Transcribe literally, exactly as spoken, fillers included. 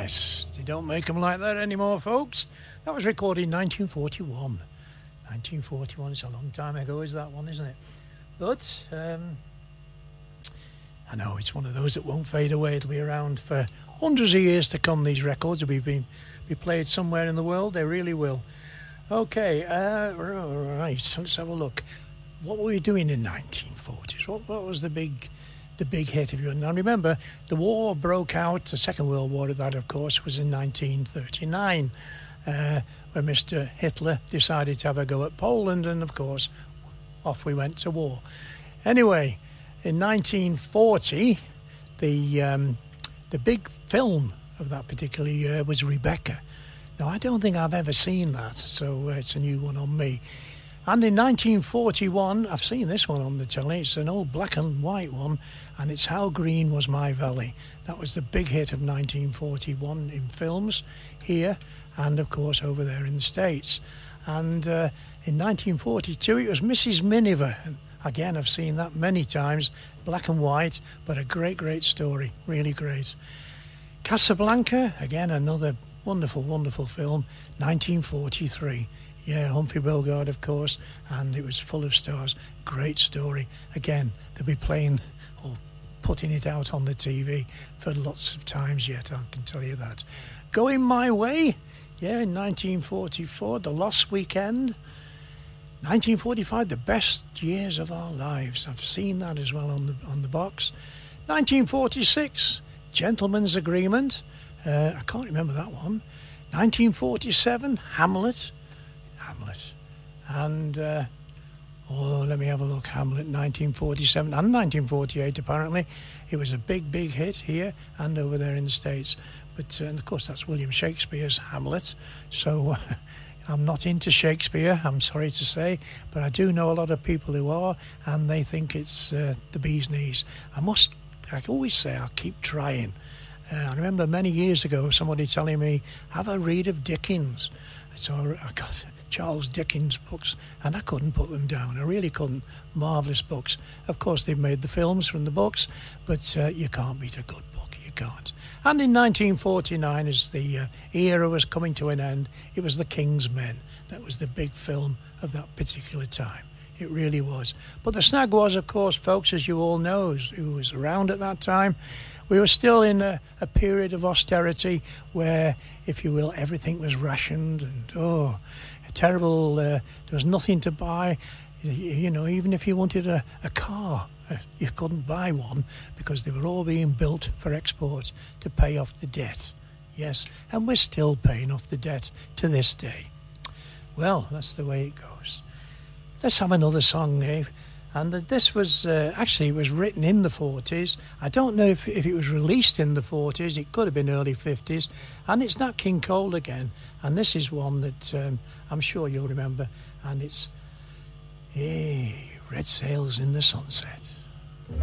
Yes, they don't make them like that anymore, folks. That was recorded in nineteen forty-one. nineteen forty-one, it's a long time ago, is that one, isn't it? But, um, I know, it's one of those that won't fade away. It'll be around for hundreds of years to come, these records will be, be, be played somewhere in the world. They really will. Okay, uh, right, let's have a look. What were we doing in nineteen forties? What, what was the big... the big hit, if you now remember, the war broke out, the Second World War, that of course was in nineteen thirty-nine, uh, when Mister Hitler decided to have a go at Poland, and of course off we went to war. Anyway, in nineteen forty, the um, the big film of that particular year was Rebecca. Now I don't think I've ever seen that, so uh, it's a new one on me. And in nineteen forty-one, I've seen this one on the telly, it's an old black and white one, and it's How Green Was My Valley. That was the big hit of nineteen forty-one in films here, and of course over there in the States. And uh, in nineteen forty-two, it was Missus Miniver. Again, I've seen that many times, black and white, but a great, great story, really great. Casablanca, again, another wonderful, wonderful film, nineteen forty-three. Yeah, Humphrey Bogart, of course, and it was full of stars. Great story. Again, they'll be playing or putting it out on the T V for lots of times yet, I can tell you that. Going My Way, yeah, in nineteen forty-four, The Lost Weekend. nineteen forty-five, The Best Years of Our Lives. I've seen that as well on the on the box. nineteen forty-six, Gentleman's Agreement. Uh, I can't remember that one. nineteen forty-seven, Hamlet. Hamlet. And, uh, oh, let me have a look. Hamlet, nineteen forty-seven and nineteen forty-eight, apparently. It was a big, big hit here and over there in the States. But, uh, and of course, that's William Shakespeare's Hamlet. So, uh, I'm not into Shakespeare, I'm sorry to say, but I do know a lot of people who are, and they think it's uh, the bee's knees. I must, I always say, I'll keep trying. Uh, I remember many years ago somebody telling me, have a read of Dickens. So I got Charles Dickens books, and I couldn't put them down. I really couldn't. Marvellous books. Of course, they've made the films from the books, but uh, you can't beat a good book. You can't. And in nineteen forty-nine, as the uh, era was coming to an end, it was The King's Men. That was the big film of that particular time. It really was. But the snag was, of course, folks, as you all know, who was around at that time, we were still in a, a period of austerity where, if you will, everything was rationed and, oh, terrible. Uh, there was nothing to buy. You know, even if you wanted a, a car, uh, you couldn't buy one because they were all being built for export to pay off the debt. Yes, and we're still paying off the debt to this day. Well, that's the way it goes. Let's have another song, Dave. And this was, uh, actually, it was written in the forties. I don't know if, if it was released in the forties. It could have been early fifties. And it's Nat King Cole again. And this is one that um, I'm sure you'll remember. And it's, hey, Red Sails in the Sunset.